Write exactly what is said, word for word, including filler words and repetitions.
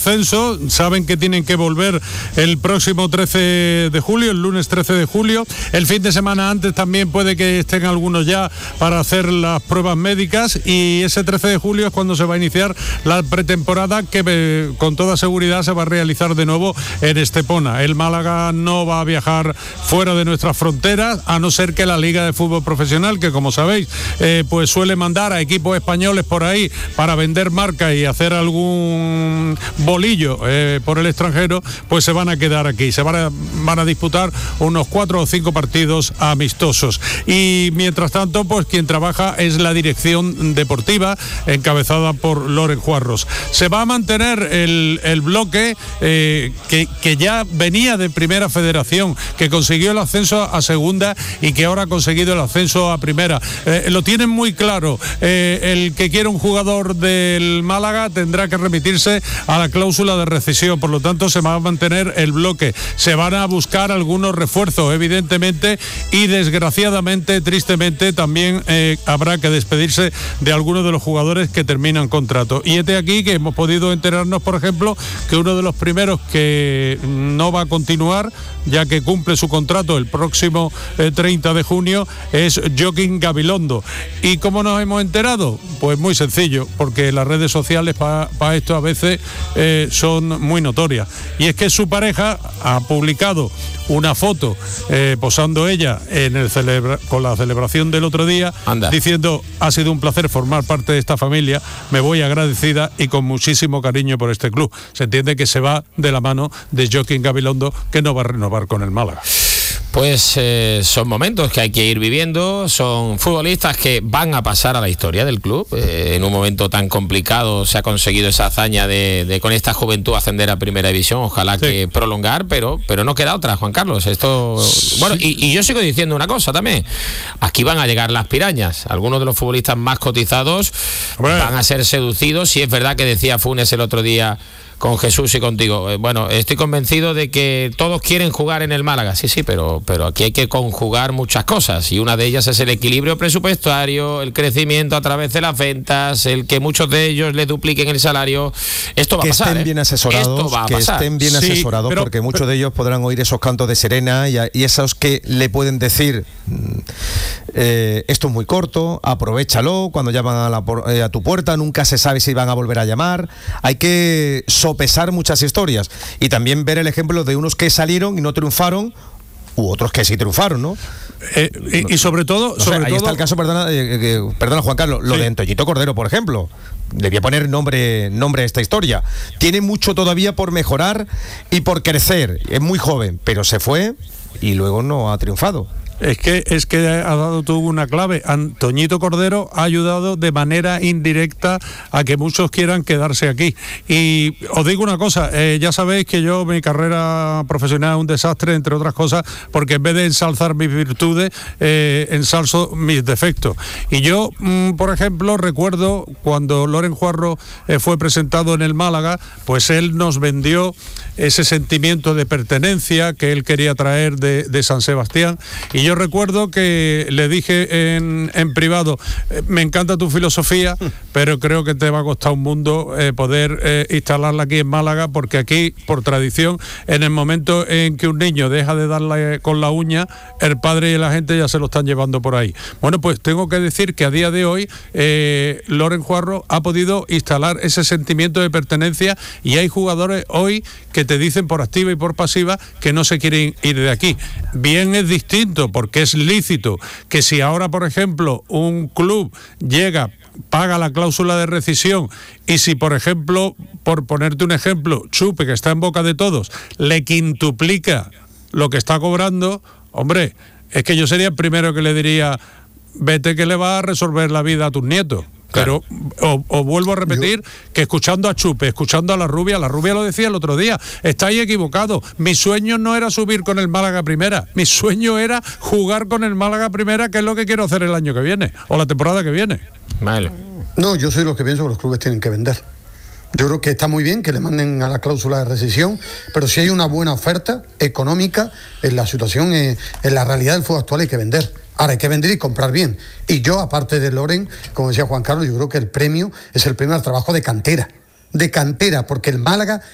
ascenso, saben que tienen que volver el próximo trece de julio, el lunes trece de julio, el fin de semana antes también puede que estén algunos ya para hacer las pruebas médicas, y ese trece de julio es cuando se va a iniciar la pretemporada, que eh, con toda seguridad se va a realizar de nuevo en Estepona. El Málaga no va a viajar fuera de nuestras fronteras, a no ser que la Liga de Fútbol Profesional, que como sabéis, eh, pues suele mandar a equipos españoles por ahí para vender marca y hacer algún bolillo eh, por el extranjero, pues se van a quedar aquí, se van a, van a disputar unos cuatro o cinco partidos amistosos. Y mientras tanto, pues quien trabaja es la dirección deportiva, encabezada por Loren Juarros. Se va a mantener el, el bloque eh, que, que ya venía de Primera Federación, que consiguió el ascenso a segunda y que ahora ha conseguido el ascenso a primera. Eh, lo tienen muy claro. Eh, el que quiera un jugador del Málaga tendrá que remitirse a la cláusula de rescisión, por lo tanto se va a mantener el bloque. Se van a buscar algunos refuerzos, evidentemente, y desgraciadamente, tristemente, también eh, habrá que despedirse de algunos de los jugadores que terminan contrato. Y este aquí que hemos podido enterarnos, por ejemplo, que uno de los primeros que no va a continuar, ya que cumple su contrato el próximo eh, treinta de junio, es Joaquín Gabilondo. ¿Y cómo nos hemos enterado? Pues muy sencillo, porque las redes sociales para pa esto a veces eh, son muy notorias. Y es que su pareja ha publicado una foto eh, posando ella en el celebra con la celebración del otro día, Anda. diciendo: ha sido un placer formar parte de esta familia, me voy agradecida y con muchísimo cariño por este club. Se entiende que se va de la mano de Joaquín Gabilondo, que no va a renovar con el Málaga. Pues eh, son momentos que hay que ir viviendo, son futbolistas que van a pasar a la historia del club. Eh, en un momento tan complicado se ha conseguido esa hazaña de, de con esta juventud ascender a Primera División, ojalá sí. que prolongar, pero, pero no queda otra, Juan Carlos. Esto, sí. Bueno, y, y yo sigo diciendo una cosa también, aquí van a llegar las pirañas, algunos de los futbolistas más cotizados bueno. van a ser seducidos, y es verdad que decía Funes el otro día con Jesús y contigo, bueno, estoy convencido de que todos quieren jugar en el Málaga, sí, sí, pero, pero aquí hay que conjugar muchas cosas, y una de ellas es el equilibrio presupuestario, el crecimiento a través de las ventas, el que muchos de ellos le dupliquen el salario. Esto va que a pasar, estén ¿eh? bien asesorados, Esto va a que pasar. estén bien sí, asesorados, pero, porque muchos pero, de ellos podrán oír esos cantos de sirena y, y esos que le pueden decir eh, esto es muy corto, aprovéchalo, cuando llaman a, la, eh, a tu puerta, nunca se sabe si van a volver a llamar. Hay que sopesar muchas historias y también ver el ejemplo de unos que salieron y no triunfaron, u otros que sí triunfaron, ¿no? Eh, y, y sobre todo, no sobre sé, ahí todo... está el caso, perdona, eh, eh, perdona Juan Carlos, lo sí. de Antoñito Cordero, por ejemplo. Debía poner nombre, nombre a esta historia. Tiene mucho todavía por mejorar y por crecer. Es muy joven, pero se fue y luego no ha triunfado. Es que, es que ha dado tú una clave. Antoñito Cordero ha ayudado de manera indirecta a que muchos quieran quedarse aquí. Y os digo una cosa, eh, ya sabéis que yo, mi carrera profesional es un desastre, entre otras cosas, porque en vez de ensalzar mis virtudes, eh, ensalzo mis defectos. Y yo, mmm, por ejemplo, recuerdo cuando Loren Juarros eh, fue presentado en el Málaga, pues él nos vendió ese sentimiento de pertenencia que él quería traer de, de San Sebastián. Y yo recuerdo que le dije en, en privado, eh, me encanta tu filosofía, pero creo que te va a costar un mundo eh, poder eh, instalarla aquí en Málaga, porque aquí, por tradición, en el momento en que un niño deja de darle con la uña, el padre y la gente ya se lo están llevando por ahí. Bueno, pues tengo que decir que a día de hoy eh, Loren Juarros ha podido instalar ese sentimiento de pertenencia, y hay jugadores hoy que te dicen por activa y por pasiva que no se quieren ir de aquí. Bien, es distinto, porque es lícito que si ahora, por ejemplo, un club llega, paga la cláusula de rescisión, y si, por ejemplo, por ponerte un ejemplo, Chupe, que está en boca de todos, le quintuplica lo que está cobrando, hombre, es que yo sería el primero que le diría, vete, que le va a resolver la vida a tus nietos. Pero os, os vuelvo a repetir Yo... que escuchando a Chupe, escuchando a la Rubia, la Rubia lo decía el otro día, estáis equivocados. Mi sueño no era subir con el Málaga Primera, mi sueño era jugar con el Málaga Primera, que es lo que quiero hacer el año que viene, o la temporada que viene. Vale. No, yo soy lo que pienso que los clubes tienen que vender. Yo creo que está muy bien que le manden a la cláusula de rescisión, pero si hay una buena oferta económica, en la situación, en la realidad del fútbol actual hay que vender. Ahora hay que vender y comprar bien. Y yo, aparte de Loren, como decía Juan Carlos, yo creo que el premio es el premio al trabajo de cantera. De cantera, porque el Málaga